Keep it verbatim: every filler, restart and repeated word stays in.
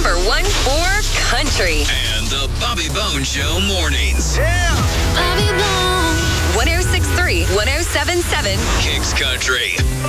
number one for country. And the Bobby Bone Show mornings. Yeah. Bobby Bone. one oh six point three, one oh seven point seven. Kicks Country.